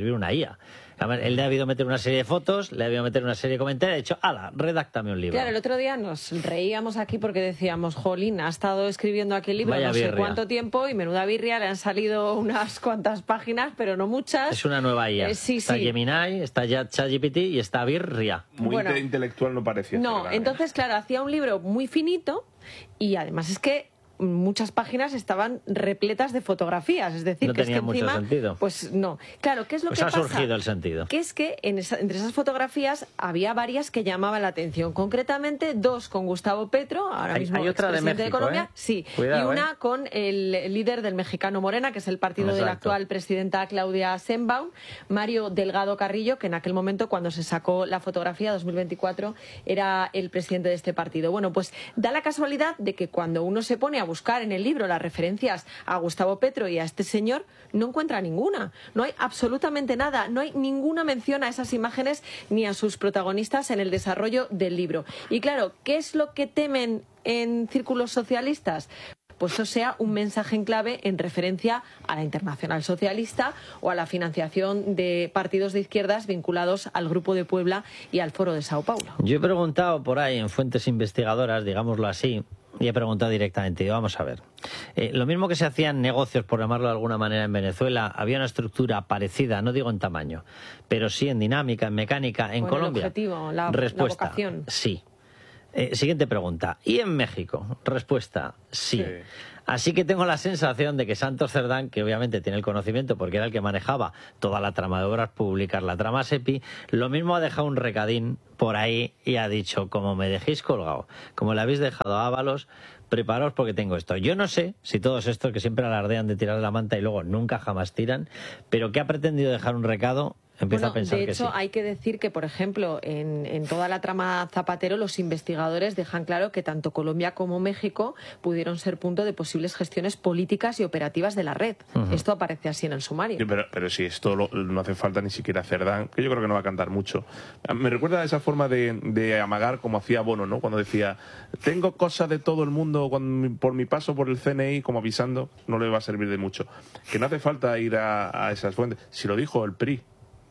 escribir una IA. Él le ha debido meter una serie de fotos, le ha debido meter una serie de comentarios, ha dicho, ¡hala, redáctame un libro! Claro, el otro día nos reíamos aquí porque decíamos, jolín, ha estado escribiendo aquel libro Vaya no sé birria. cuánto tiempo y menuda birria, le han salido unas cuantas páginas, pero no muchas. Es una nueva IA. Sí, está sí. Gemini, está ChatGPT y está birria. Muy Bueno, intelectual no parecía. No, ¿verdad? entonces, claro, hacía un libro muy finito y además es que muchas páginas estaban repletas de fotografías, es decir, No que es que tenía mucho encima, sentido. pues no. Claro, ¿qué es lo Pues que ha pasa? surgido el sentido. Que es que entre esas fotografías había varias que llamaban la atención, concretamente dos con Gustavo Petro, ahora mismo hay otra de expresidente México, Colombia, sí, Cuidado, y una con el líder del mexicano Morena, que es el partido de la Exacto. actual presidenta Claudia Sheinbaum, Mario Delgado Carrillo, que en aquel momento, cuando se sacó la fotografía, 2024, era el presidente de este partido. Bueno, pues da la casualidad de que cuando uno se pone a buscar en el libro las referencias a Gustavo Petro y a este señor, no encuentra ninguna. No hay absolutamente nada. No hay ninguna mención a esas imágenes ni a sus protagonistas en el desarrollo del libro. Y claro, ¿qué es lo que temen en círculos socialistas? Pues eso sea un mensaje en clave en referencia a la Internacional Socialista o a la financiación de partidos de izquierdas vinculados al Grupo de Puebla y al Foro de Sao Paulo. Yo he preguntado por ahí en fuentes investigadoras, digámoslo así, y he preguntado directamente, vamos a ver, lo mismo que se hacían negocios, por llamarlo de alguna manera, en Venezuela, había una estructura parecida, no digo en tamaño, pero sí en dinámica, en mecánica, en Con Colombia. El objetivo, la Respuesta, vocación. sí. Siguiente pregunta. ¿Y en México? Respuesta, sí. Así que tengo la sensación de que Santos Cerdán, que obviamente tiene el conocimiento porque era el que manejaba toda la trama de obras públicas, la trama SEPI, lo mismo ha dejado un recadín por ahí y ha dicho, como me dejéis colgado, como le habéis dejado a Ábalos, preparaos porque tengo esto. Yo no sé si todos estos que siempre alardean de tirar la manta y luego nunca jamás tiran, pero que ha pretendido dejar un recado. Empiezo a pensar de que hecho, sí. hay que decir que, por ejemplo, en toda la trama Zapatero, los investigadores dejan claro que tanto Colombia como México pudieron ser punto de posibles gestiones políticas y operativas de la red. Ujú. Esto aparece así en el sumario. Sí, pero si esto no hace falta ni siquiera Cerdán, que yo creo que no va a cantar mucho. Me recuerda a esa forma de amagar como hacía Bono, ¿no? Cuando decía, tengo cosas de todo el mundo por mi paso por el CNI, como avisando, no le va a servir de mucho. Que no hace falta ir a esas fuentes. Si lo dijo el PRI.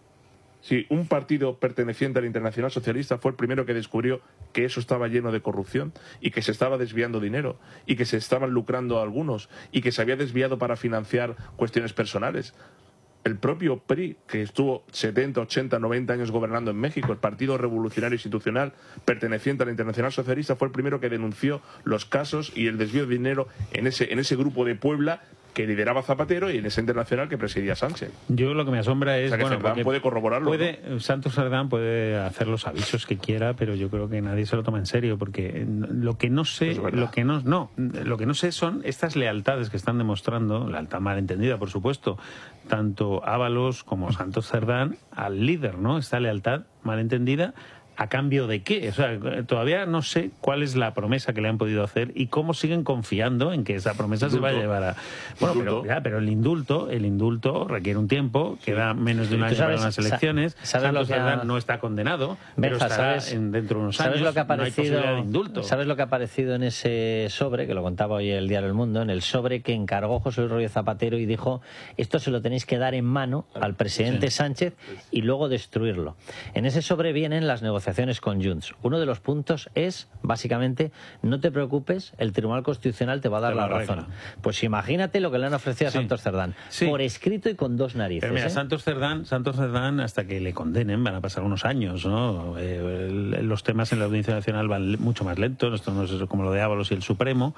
Si un partido perteneciente a la Internacional Socialista fue el primero que descubrió que eso estaba lleno de corrupción y que se estaba desviando dinero y que se estaban lucrando algunos y que se había desviado para financiar cuestiones personales. El propio PRI, que estuvo 70, 80, 90 años gobernando en México, el Partido Revolucionario Institucional perteneciente a la Internacional Socialista, fue el primero que denunció los casos y el desvío de dinero en ese grupo de Puebla que lideraba Zapatero y en esa internacional que presidía Sánchez. Yo lo que me asombra es... O sea, que Cerdán porque puede corroborarlo, Santos Cerdán puede hacer los avisos que quiera, pero yo creo que nadie se lo toma en serio, porque lo que no sé, lo que no sé son estas lealtades que están demostrando, lealtad malentendida, por supuesto, tanto Ábalos como Santos Cerdán al líder, ¿no? Esta lealtad malentendida, ¿a cambio de qué? O sea, todavía no sé cuál es la promesa que le han podido hacer y cómo siguen confiando en que esa promesa se va a llevar a... Bueno, pero el indulto requiere un tiempo, queda menos de un año para unas elecciones. Santos Cerdán no está condenado, pero estará dentro de unos años. ¿Sabes lo que ha no hay posibilidad de indulto. ¿Sabes lo que ha aparecido en ese sobre, que lo contaba hoy el diario El Mundo, en el sobre que encargó José Luis Rodríguez Zapatero y dijo, esto se lo tenéis que dar en mano al presidente Sánchez y luego destruirlo? En ese sobre vienen las negociaciones con Junts. Uno de los puntos es, básicamente, no te preocupes, el Tribunal Constitucional te va a dar la razón. Pues imagínate lo que le han ofrecido a Santos Cerdán, por escrito y con dos narices. Pero mira, Santos Cerdán, hasta que le condenen, van a pasar unos años, ¿no? Los temas en la Audiencia Nacional van mucho más lentos, esto no es como lo de Ábalos y el Supremo.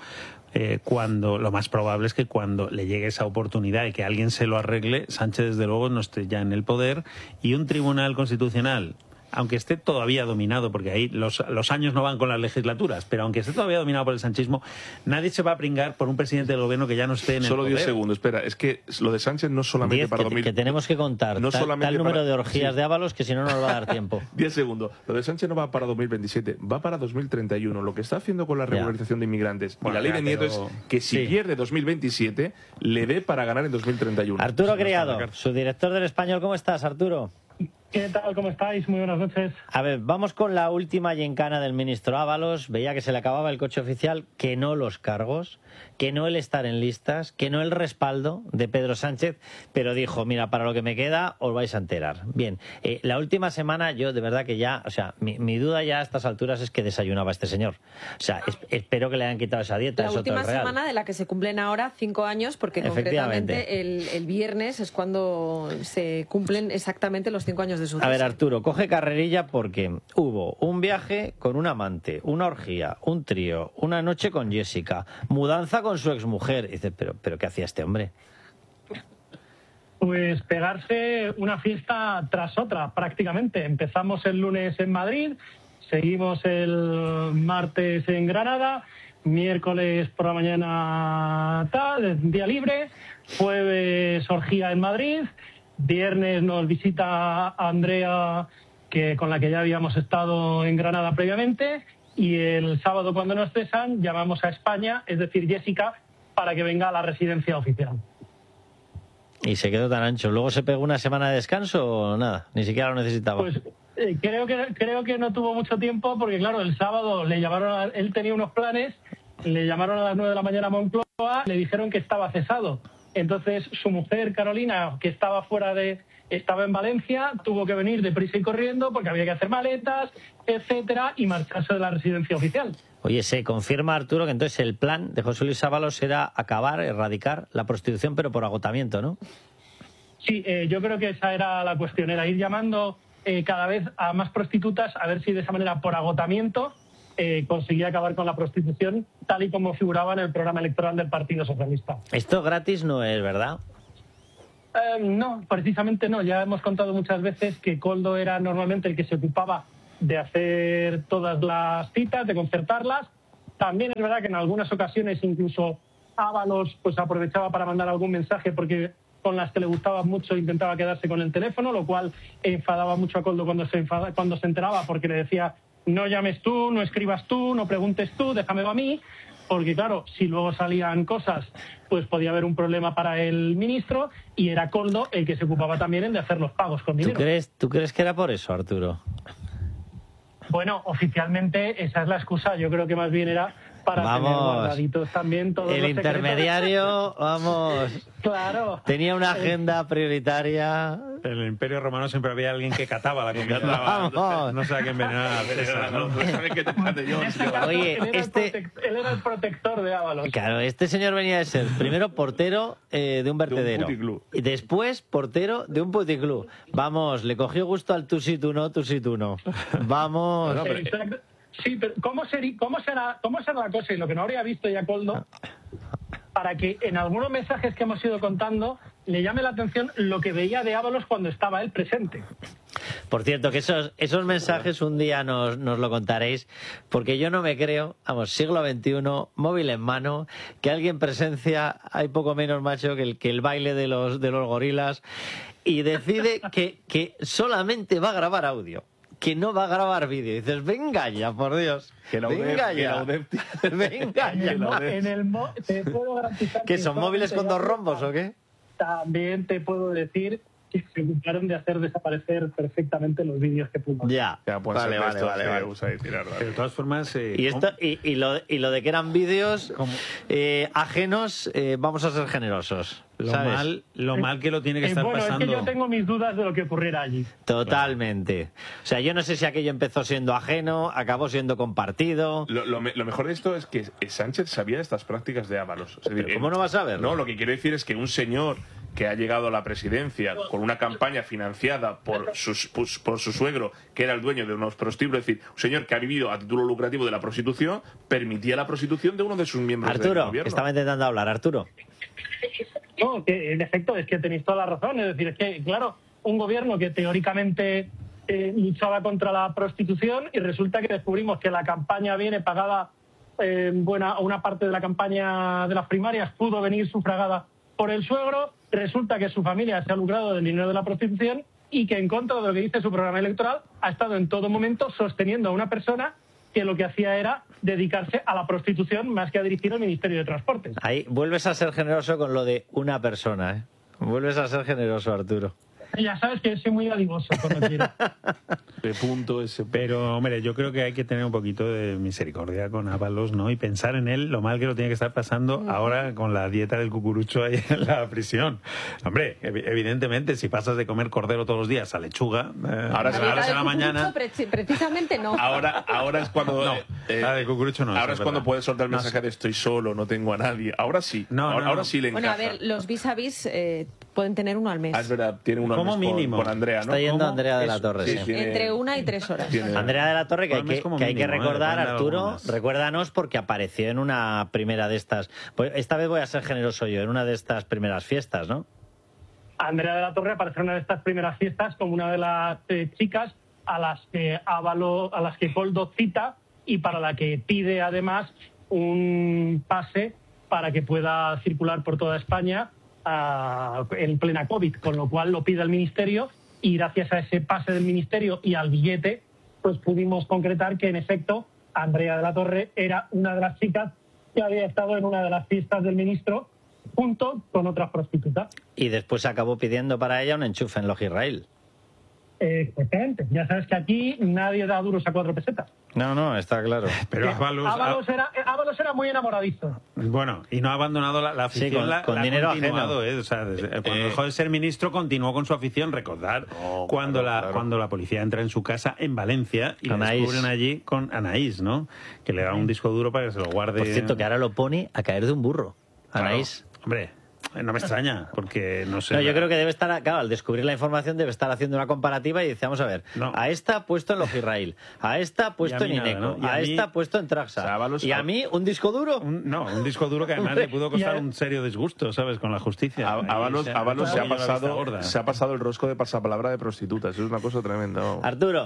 Cuando lo más probable es que cuando le llegue esa oportunidad y que alguien se lo arregle, Sánchez desde luego no esté ya en el poder, y un Tribunal Constitucional, aunque esté todavía dominado, porque ahí los años no van con las legislaturas, pero aunque esté todavía dominado por el sanchismo, nadie se va a pringar por un presidente del gobierno que ya no esté en el poder. Solo 10 segundos, espera, es que lo de Sánchez no solamente para 2000... que tenemos que contar tal número de orgías de Ábalos que si no nos va a dar tiempo. 10 segundos. Lo de Sánchez no va para 2027, va para 2031. Lo que está haciendo con la regularización de inmigrantes y la ley de Nieto es que si pierde 2027, le dé para ganar en 2031. Arturo Criado, subdirector del Español. ¿Cómo estás, Arturo? ¿Qué tal? ¿Cómo estáis? Muy buenas noches. A ver, vamos con la última gincana del ministro Ábalos. Veía que se le acababa el coche oficial, que no los cargos, que no el estar en listas, que no el respaldo de Pedro Sánchez, pero dijo, mira, para lo que me queda os vais a enterar. Bien, la última semana yo de verdad que ya, o sea, mi duda ya a estas alturas es que desayunaba este señor. O sea, espero que le hayan quitado esa dieta. La última semana de la que se cumplen ahora 5 años, porque concretamente el viernes es cuando se cumplen exactamente los 5 años de su A ver, Arturo, coge carrerilla porque hubo un viaje con un amante, una orgía, un trío, una noche con Jessica, mudanza con su exmujer. Y dices, pero ¿qué hacía este hombre? Pues pegarse una fiesta tras otra, prácticamente. Empezamos el lunes en Madrid, seguimos el martes en Granada, miércoles por la mañana día libre, jueves orgía en Madrid, viernes nos visita Andrea, con la que ya habíamos estado en Granada previamente, y el sábado cuando nos cesan llamamos a España, es decir, Jessica, para que venga a la residencia oficial. Y se quedó tan ancho. ¿Luego se pegó una semana de descanso o nada? Ni siquiera lo necesitaba. Pues creo que no tuvo mucho tiempo porque, claro, el sábado le llamaron, él tenía unos planes, le llamaron a las 9 de la mañana a Moncloa, le dijeron que estaba cesado. Entonces su mujer, Carolina, que estaba estaba en Valencia, tuvo que venir deprisa y corriendo porque había que hacer maletas, etcétera, y marcharse de la residencia oficial. Oye, se confirma, Arturo, que entonces el plan de José Luis Ábalos era erradicar la prostitución, pero por agotamiento, ¿no? Sí, yo creo que esa era la cuestión, era ir llamando cada vez a más prostitutas, a ver si de esa manera, por agotamiento, conseguía acabar con la prostitución, tal y como figuraba en el programa electoral del Partido Socialista. Esto gratis no es, ¿verdad? No, precisamente no. Ya hemos contado muchas veces que Koldo era normalmente el que se ocupaba de hacer todas las citas, de concertarlas. También es verdad que en algunas ocasiones incluso Ábalos pues aprovechaba para mandar algún mensaje porque con las que le gustaba mucho intentaba quedarse con el teléfono, lo cual enfadaba mucho a Koldo cuando se enteraba, porque le decía, no llames tú, no escribas tú, no preguntes tú, déjamelo a mí. Porque claro, si luego salían cosas, pues podía haber un problema para el ministro, y era Koldo el que se ocupaba también de hacer los pagos con dinero. ¿Tú crees que era por eso, Arturo? Bueno, oficialmente esa es la excusa. Yo creo que más bien era para tener guardaditos también todos el intermediario, vamos. Claro. Tenía una agenda prioritaria. En el Imperio Romano siempre había alguien que cataba la comida. No sé a qué envenenar. Oye, él era el protector de Ábalos. Claro, este señor venía de ser primero portero de un vertedero y después portero de un puticlub. Vamos, le cogió gusto al tú sí, tú no. Vamos. Sí, pero ¿cómo será la cosa? Y lo que no habría visto ya Koldo, para que en algunos mensajes que hemos ido contando le llame la atención lo que veía de Ábalos cuando estaba él presente. Por cierto, que esos mensajes un día nos lo contaréis, porque yo no me creo, vamos, siglo XXI, móvil en mano, que alguien presencia, hay poco menos macho que el baile de los gorilas, y decide que solamente va a grabar audio, que no va a grabar vídeo. Y dices, venga ya, por Dios. Venga ya. Te puedo garantizar ¿Que son móviles con 2 rombos o qué? También te puedo decir que se ocuparon de hacer desaparecer perfectamente los vídeos que publicaron. Ya, vale. De todas formas... Y lo de que eran vídeos ajenos, vamos a ser generosos. Lo mal que lo tiene que estar pasando. Es que yo tengo mis dudas de lo que ocurriera allí. Totalmente. O sea, yo no sé si aquello empezó siendo ajeno, acabó siendo compartido. Lo mejor de esto es que Sánchez sabía de estas prácticas de Ábalos. ¿Cómo no va a saberlo? No, lo que quiero decir es que un señor que ha llegado a la presidencia con una campaña financiada por su suegro, que era el dueño de unos prostíbulos, es decir, un señor que ha vivido a título lucrativo de la prostitución, permitía la prostitución de uno de sus miembros del gobierno. Arturo, estaba intentando hablar, Arturo. No, que en efecto, es que tenéis toda la razón. Es decir, es que, claro, un gobierno que teóricamente luchaba contra la prostitución, y resulta que descubrimos que la campaña viene pagada, una parte de la campaña de las primarias pudo venir sufragada por el suegro. Resulta que su familia se ha lucrado del dinero de la prostitución, y que, en contra de lo que dice su programa electoral, ha estado en todo momento sosteniendo a una persona que lo que hacía era dedicarse a la prostitución más que a dirigir el Ministerio de Transportes. Ahí vuelves a ser generoso con lo de una persona, ¿eh? Vuelves a ser generoso, Arturo. Ya sabes que soy muy dadivoso cuando quiero. De punto ese. Pero, hombre, yo creo que hay que tener un poquito de misericordia con Ábalos, ¿no? Y pensar en él, lo mal que lo tiene que estar pasando ahora con la dieta del cucurucho ahí en la prisión. Hombre, evidentemente, si pasas de comer cordero todos los días a lechuga, ahora a la mañana... Precisamente no. Ahora es cuando... la de cucurucho no. Ahora es cuando puedes soltar el mensaje de estoy solo, no tengo a nadie. Ahora sí. Ahora sí le encaja. Bueno, a ver, los vis-a-vis pueden tener uno al mes. Es verdad, tiene uno al mes mínimo. Con Andrea, ¿no? Está yendo Andrea de la Torre. Sí, Entre 1 y 3 horas. Andrea de la Torre, que hay que recordar, Arturo, recuérdanos, porque apareció en una primera de estas... Pues esta vez voy a ser generoso yo, en una de estas primeras fiestas, ¿no? Andrea de la Torre apareció en una de estas primeras fiestas como una de las chicas a las que Koldo cita y para la que pide además un pase para que pueda circular por toda España en plena COVID, con lo cual lo pide el Ministerio y gracias a ese pase del Ministerio y al billete pues pudimos concretar que en efecto Andrea de la Torre era una de las chicas que había estado en una de las fiestas del ministro junto con otras prostitutas. Y después acabó pidiendo para ella un enchufe en Logirrail. Exactamente. Ya sabes que aquí nadie da duros a 4 pesetas. No, está claro. Pero Ábalos era muy enamoradizo. Bueno, y no ha abandonado la afición. Sí, con dinero ajeno. O sea, cuando dejó de ser ministro, continuó con su afición. Recordar cuando la policía entra en su casa en Valencia y la descubren allí con Anaís, ¿no? Que le da un disco duro para que se lo guarde. Por cierto, que ahora lo pone a caer de un burro. Anaís. Claro, hombre. No me extraña, porque no sé... No, yo creo que debe estar, claro, al descubrir la información debe estar haciendo una comparativa y dice, vamos a ver, a esta puesto en Logirrail, a esta puesto en Ineco, a esta puesto en Traxa, y a mí un disco duro. Un disco duro que además le pudo costar un serio disgusto, ¿sabes? Con la justicia. Ábalos se ha pasado el rosco de pasapalabra de prostitutas, eso es una cosa tremenda. Arturo.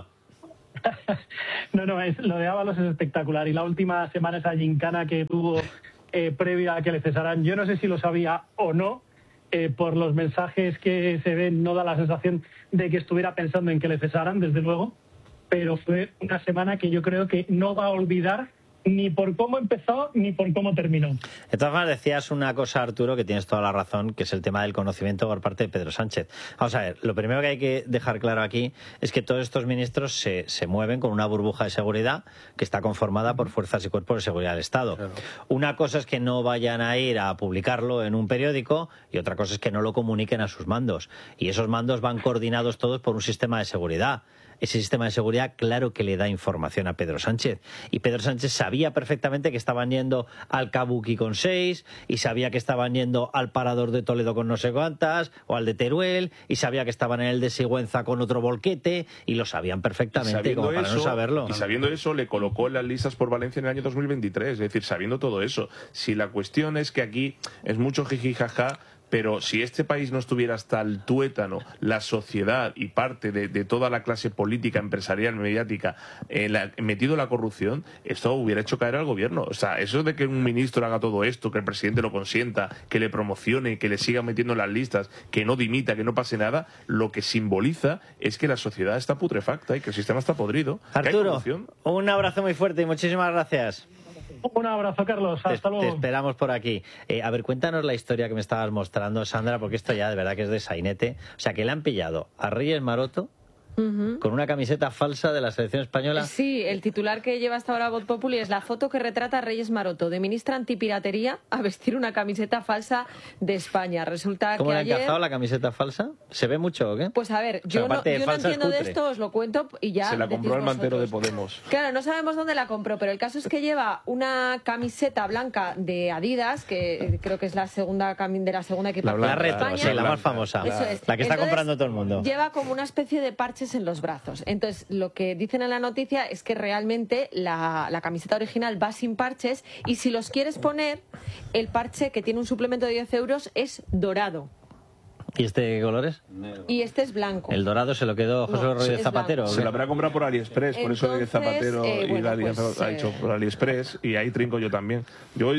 No, lo de Ábalos es espectacular y la última semana esa gincana que tuvo... previa a que le cesaran, yo no sé si lo sabía o no, por los mensajes que se ven no da la sensación de que estuviera pensando en que le cesaran, desde luego, pero fue una semana que yo creo que no va a olvidar ni por cómo empezó ni por cómo terminó. De todas formas, decías una cosa, Arturo, que tienes toda la razón, que es el tema del conocimiento por parte de Pedro Sánchez. Vamos a ver, lo primero que hay que dejar claro aquí es que todos estos ministros se mueven con una burbuja de seguridad que está conformada por fuerzas y cuerpos de seguridad del Estado. Claro. Una cosa es que no vayan a ir a publicarlo en un periódico y otra cosa es que no lo comuniquen a sus mandos. Y esos mandos van coordinados todos por un sistema de seguridad. Ese sistema de seguridad, claro que le da información a Pedro Sánchez. Y Pedro Sánchez sabía perfectamente que estaban yendo al Kabuki con 6, y sabía que estaban yendo al Parador de Toledo con no sé cuántas, o al de Teruel, y sabía que estaban en el de Sigüenza con otro volquete, y lo sabían perfectamente, como para no saberlo. Y sabiendo eso, le colocó en las listas por Valencia en el año 2023. Es decir, sabiendo todo eso. Si la cuestión es que aquí es mucho jiji jaja, pero si este país no estuviera hasta el tuétano, la sociedad y parte de toda la clase política, empresarial, mediática, metido en la corrupción, esto hubiera hecho caer al gobierno. O sea, eso de que un ministro haga todo esto, que el presidente lo consienta, que le promocione, que le siga metiendo en las listas, que no dimita, que no pase nada, lo que simboliza es que la sociedad está putrefacta y que el sistema está podrido. Arturo, un abrazo muy fuerte y muchísimas gracias. Un abrazo, Carlos. Hasta luego. Te esperamos por aquí. A ver, cuéntanos la historia que me estabas mostrando, Sandra, porque esto ya de verdad que es de sainete. O sea, que le han pillado a Reyes Maroto con una camiseta falsa de la selección española. Sí, el titular que lleva hasta ahora Voz Populi es la foto que retrata a Reyes Maroto, de ministra antipiratería a vestir una camiseta falsa de España. Resulta ¿Cómo que le han cazado la camiseta falsa? ¿Se ve mucho o qué? Pues a ver, yo no entiendo de esto, os lo cuento y ya. Se la compró el mantero de Podemos. Claro, no sabemos dónde la compró, pero el caso es que lleva una camiseta blanca de Adidas, que creo que es la segunda equipación de España. Sí, la más famosa. Eso es. La que está comprando todo el mundo. Lleva como una especie de parches en los brazos. Entonces, lo que dicen en la noticia es que realmente la camiseta original va sin parches y si los quieres poner, el parche que tiene un suplemento de 10 euros es dorado. ¿Y este qué color es? Y este es blanco. ¿El dorado se lo quedó José Rodríguez Zapatero? Se lo habrá comprado por AliExpress, por eso de Zapatero y la Alianza ha hecho por AliExpress, y ahí trinco yo también. Yo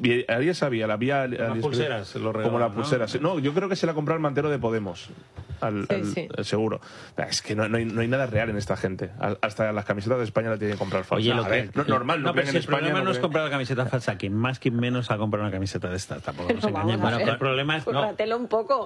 ya sabía, la vi a AliExpress. Pulseras, lo regalan, como la pulsera. ¿No? Yo creo que se la compró el mantero de Podemos. Seguro. Es que no hay nada real en esta gente. Hasta las camisetas de España la tienen que comprar falsa. Oye, normal, no, pero en si España. El problema no es comprar la camiseta falsa, quien más, quien menos ha comprado una camiseta de esta. Tampoco nos engañemos. Bueno, el problema es. Cúrratelo un poco.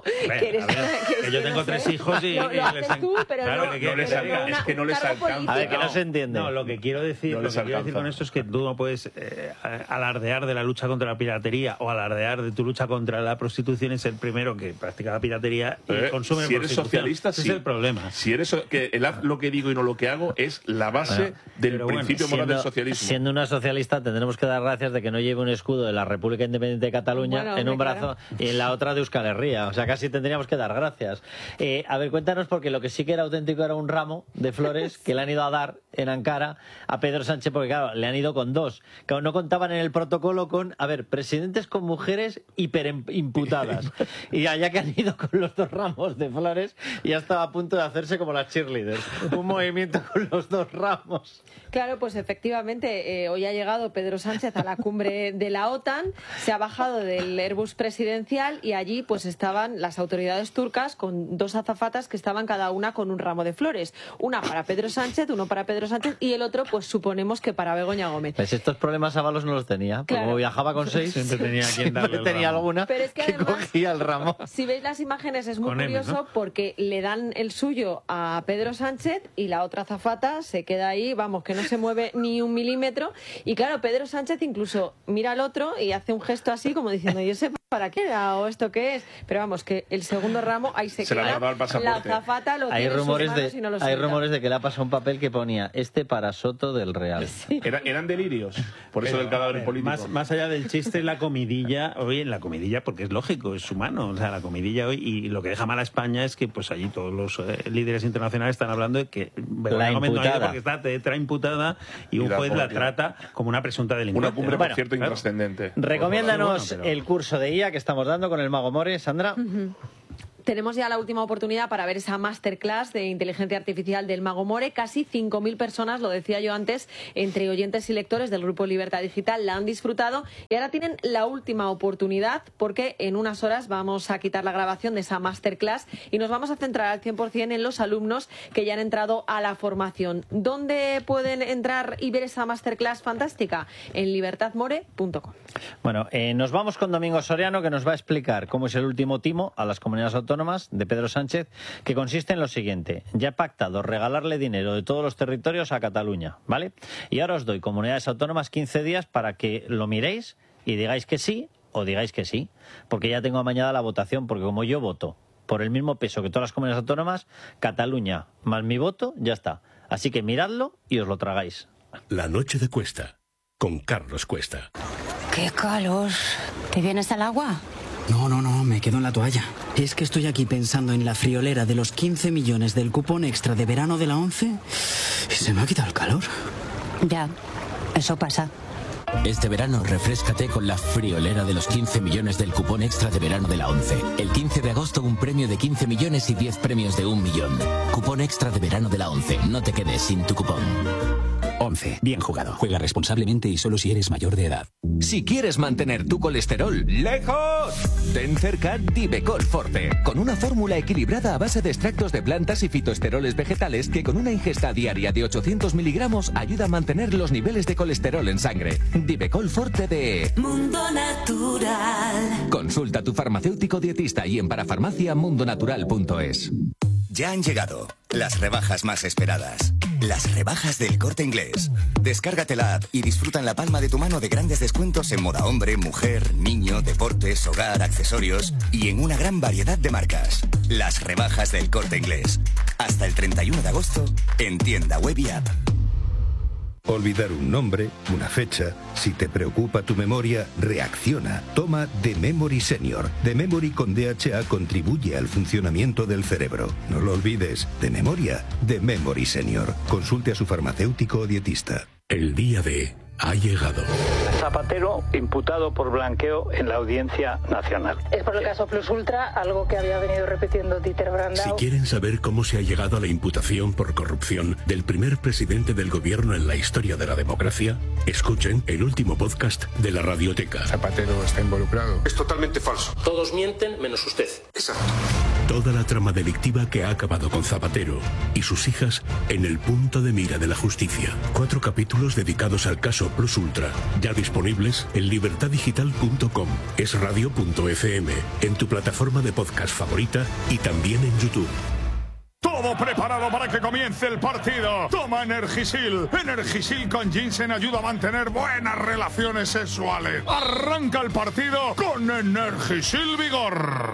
que yo tengo 3 hijos y... Lo haces tú, pero claro, no, es que no les alcanza. A ver, que no se entiende. No, lo que quiero decir con esto es que tú no puedes alardear de la lucha contra la piratería o alardear de tu lucha contra la prostitución y ser el primero que practica la piratería y consume si eres socialista, ese sí. es el problema. Si eres el haz lo que digo y no lo que hago es la base del principio moral del socialismo. Siendo una socialista tendremos que dar gracias de que no lleve un escudo de la República Independiente de Cataluña en un brazo y en la otra de Euskal Herria. O sea, casi tendríamos que dar gracias. A ver, cuéntanos, porque lo que sí que era auténtico era un ramo de flores que le han ido a dar en Ankara a Pedro Sánchez, porque claro, le han ido con 2. Claro, no contaban en el protocolo con, presidentes con mujeres hiperimputadas. Y allá que han ido con los 2 ramos de flores, ya estaba a punto de hacerse como las cheerleaders. Un movimiento con los 2 ramos. Claro, pues efectivamente, hoy ha llegado Pedro Sánchez a la cumbre de la OTAN, se ha bajado del Airbus presidencial y allí pues estaban las autoridades turcas con 2 azafatas que estaban cada una con un ramo de flores. Una para Pedro Sánchez, uno para Pedro Sánchez y el otro, pues suponemos que para Begoña Gómez. Pues estos problemas Ábalos no los tenía. Claro. Como viajaba con 6, siempre tenía quien darle tenía alguna. Pero es que además, cogía el ramo. Si veis las imágenes es muy con curioso, ¿no? Porque le dan el suyo a Pedro Sánchez y la otra azafata se queda ahí, vamos, que no se mueve ni un milímetro. Y claro, Pedro Sánchez incluso mira al otro y hace un gesto así como diciendo, yo sé para qué era o esto qué es. Pero vamos, que el segundo ramo ahí se queda. La azafata lo tiene en sus manos y no lo suelta. Hay rumores de que le ha pasado un papel que ponía para Soto del Real. Sí. Eran delirios, por eso del cadáver político. Más allá del chiste, la comidilla, hoy en la comidilla, porque es lógico, es humano, o sea, la comidilla hoy, y lo que deja mal a España es que pues allí todos los líderes internacionales están hablando de que la imputada, porque está imputada y un juez la trata como una presunta delincuente. Una cumbre, por cierto, intrascendente. Recomiéndanos el curso de IA que estamos dando con el Mago More, Sandra. Tenemos ya la última oportunidad para ver esa masterclass de inteligencia artificial del Mago More. Casi 5.000 personas, lo decía yo antes, entre oyentes y lectores del Grupo Libertad Digital, la han disfrutado y ahora tienen la última oportunidad porque en unas horas vamos a quitar la grabación de esa masterclass y nos vamos a centrar al 100% en los alumnos que ya han entrado a la formación. ¿Dónde pueden entrar y ver esa masterclass fantástica? En libertadmore.com. Bueno, nos vamos con Domingo Soriano, que nos va a explicar cómo es el último timo a las comunidades autónomas de Pedro Sánchez, que consiste en lo siguiente: ya he pactado regalarle dinero de todos los territorios a Cataluña, ¿vale? Y ahora os doy, comunidades autónomas, 15 días para que lo miréis y digáis que sí o digáis que sí, porque ya tengo amañada la votación, porque como yo voto por el mismo peso que todas las comunidades autónomas, Cataluña más mi voto, ya está. Así que miradlo y os lo tragáis. La noche de Cuesta, con Carlos Cuesta. ¡Qué calor! ¿Te vienes al agua? No, me quedo en la toalla. Es que estoy aquí pensando en la friolera de los 15 millones del cupón extra de verano de la ONCE y se me ha quitado el calor. Ya, eso pasa. Este verano refréscate con la friolera de los 15 millones del cupón extra de verano de la ONCE. El 15 de agosto un premio de 15 millones y 10 premios de 1 millón. Cupón extra de verano de la ONCE. No te quedes sin tu cupón. 11. Bien jugado. Juega responsablemente y solo si eres mayor de edad. Si quieres mantener tu colesterol lejos, ten cerca Divecol Forte, con una fórmula equilibrada a base de extractos de plantas y fitoesteroles vegetales que con una ingesta diaria de 800 miligramos ayuda a mantener los niveles de colesterol en sangre. Divecol Forte de Mundo Natural. Consulta a tu farmacéutico dietista y en parafarmacia.mundonatural.es. Ya han llegado las rebajas más esperadas. Las rebajas del Corte Inglés. Descárgate la app y disfruta en la palma de tu mano de grandes descuentos en moda hombre, mujer, niño, deportes, hogar, accesorios y en una gran variedad de marcas. Las rebajas del Corte Inglés. Hasta el 31 de agosto en tienda web y app. Olvidar un nombre, una fecha. Si te preocupa tu memoria, reacciona. Toma The Memory Senior. The Memory con DHA contribuye al funcionamiento del cerebro. No lo olvides. De memoria, The Memory Senior. Consulte a su farmacéutico o dietista. El día D ha llegado. Zapatero imputado por blanqueo en la Audiencia Nacional. Es por el caso Plus Ultra, algo que había venido repitiendo Dieter Brandau. Si quieren saber cómo se ha llegado a la imputación por corrupción del primer presidente del gobierno en la historia de la democracia, escuchen el último podcast de la Radioteca. Zapatero está involucrado. Es totalmente falso. Todos mienten menos usted. Exacto. Toda la trama delictiva que ha acabado con Zapatero y sus hijas en el punto de mira de la justicia. 4 capítulos dedicados al caso Plus Ultra, ya disponibles en libertadigital.com, esradio.fm, en tu plataforma de podcast favorita y también en YouTube. Todo preparado para que comience el partido. Toma Energisil. Energisil con ginseng ayuda a mantener buenas relaciones sexuales. Arranca el partido con Energisil Vigor.